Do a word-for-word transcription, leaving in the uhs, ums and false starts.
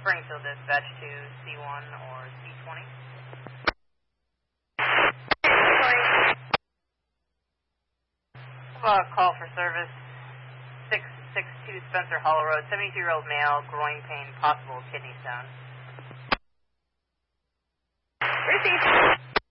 Springfield dispatch to C one or C twenty. Have a call for service, six six two Spencer Hollow Road, seventy-two-year-old male, groin pain, possible kidney stone. Received.